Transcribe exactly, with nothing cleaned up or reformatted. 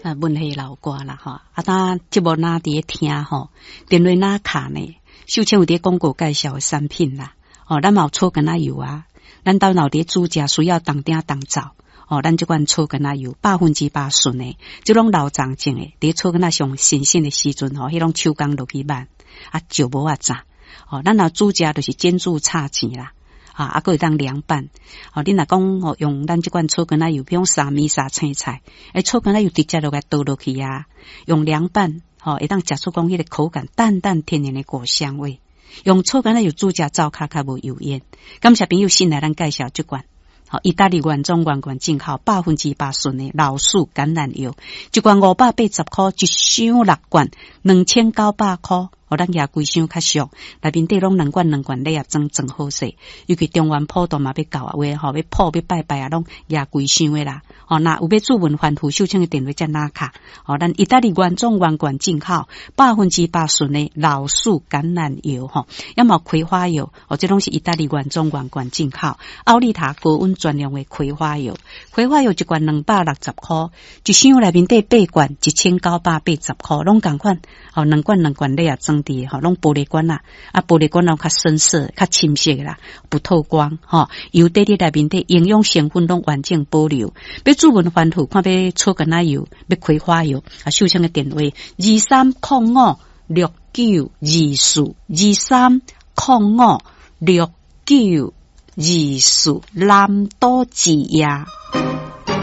啊，文学老歌啦吼，啊，当节目哪伫听吼，电话哪卡呢？秀清有伫广告介绍的产品啦，哦，咱嘛有草根仔油啊，咱到脑伫煮食需要当鼎当灶，哦，咱这款草根仔油百分之百纯的，即种老长种的，伫草根仔上新鲜的时阵吼，迄种手工落去慢，啊，就无啊炸，哦，咱若煮食就是煎煮炒钱啦。啊，啊，个会当凉拌。哦，你若讲哦，用咱这款草根仔油，比如沙米、沙青菜，诶，草根仔油直接落来倒落去啊，用凉拌，哦，会当食出讲迄个口感淡淡天然的果香味。用草根仔油煮食灶卡较无油烟。感谢朋友新来咱介绍这款，好、哦，意大利原装原罐进口百分之百纯的老树橄榄油，一罐五百八十块，一箱六罐，两千九百块。哦，咱遐规箱较俗，内面底拢两罐两罐礼盒装真好势，尤其中原普渡嘛要到啊，话吼要破要拜拜啊，拢遐规箱的啦。哦，那有要注文反复秀清的电话才拿卡。哦，咱意大利原装原罐进口，百分之百纯的老树橄榄油吼，要么葵花油，哦，这拢是意大利原装原罐进口。奥利塔高温专用的葵花油，葵花油一罐两百六十块，一箱内面底八罐一千九百八十块，拢共款。哦，两罐两罐礼盒装伫吼，拢玻璃罐啦，啊，玻璃罐拢较深色、较深色啦，不透光吼。油底底内面底营养成分拢完整保留。要注文反复，看要草根仔油，要葵花油，啊，秀清的电话二三零五六九二四二三零五六九二四南都之夜。